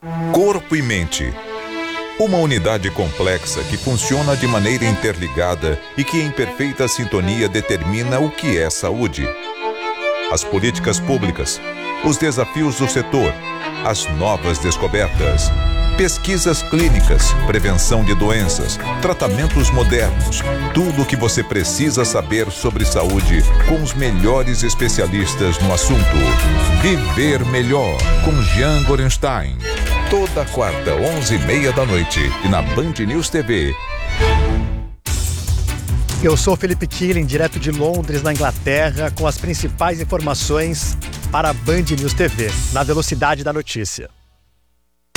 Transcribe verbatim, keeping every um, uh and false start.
Corpo e mente. Uma unidade complexa que funciona de maneira interligada e que em perfeita sintonia determina o que é saúde. As políticas públicas, os desafios do setor, as novas descobertas, pesquisas clínicas, prevenção de doenças, tratamentos modernos, tudo o que você precisa saber sobre saúde com os melhores especialistas no assunto. Viver Melhor, com Jean Gorenstein. Toda quarta, onze e meia da noite e na Band News T V. Eu sou Felipe Killing, direto de Londres, na Inglaterra, com as principais informações para a Band News T V, na velocidade da notícia.